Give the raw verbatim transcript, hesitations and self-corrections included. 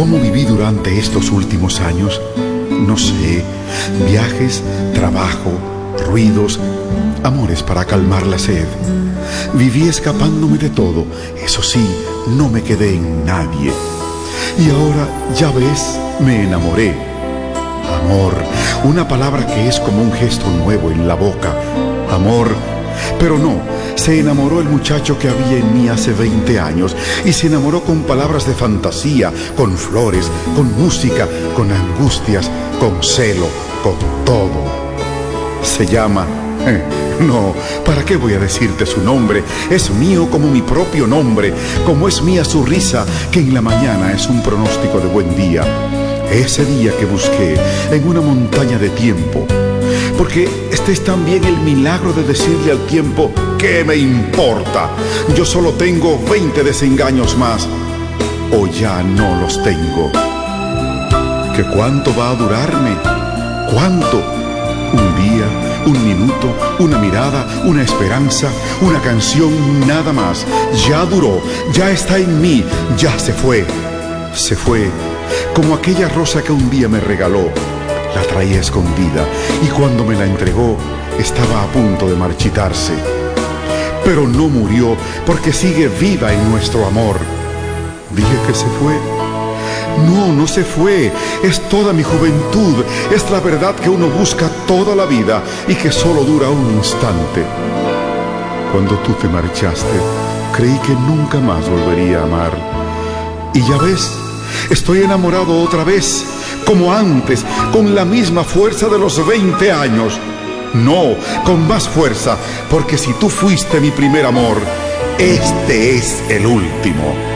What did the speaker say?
¿Cómo viví durante estos últimos años? No sé, viajes, trabajo, ruidos, amores para calmar la sed. Viví escapándome de todo, eso sí, no me quedé en nadie. Y ahora, ya ves, me enamoré. Amor, una palabra que es como un gesto nuevo en la boca. Amor, pero no, se enamoró el muchacho que había en mí hace veinte años y se enamoró con palabras de fantasía, con flores, con música, con angustias, con celo, con todo. Se llama... Eh, no, ¿para qué voy a decirte su nombre? Es mío como mi propio nombre, como es mía su risa, que en la mañana es un pronóstico de buen día. Ese día que busqué en una montaña de tiempo, porque este es también el milagro de decirle al tiempo, ¿qué me importa? Yo solo tengo veinte desengaños más, o ya no los tengo. ¿Que cuánto va a durarme? ¿Cuánto? Un día, un minuto, una mirada, una esperanza, una canción, nada más. Ya duró, ya está en mí, ya se fue. Se fue, como aquella rosa que un día me regaló. La traía escondida y cuando me la entregó estaba a punto de marchitarse. Pero no murió porque sigue viva en nuestro amor. Dije que se fue. No, no se fue. Es toda mi juventud. Es la verdad que uno busca toda la vida y que solo dura un instante. Cuando tú te marchaste, creí que nunca más volvería a amar. Y ya ves, estoy enamorado otra vez, como antes, con la misma fuerza de los veinte años. No, con más fuerza, porque si tú fuiste mi primer amor, este es el último.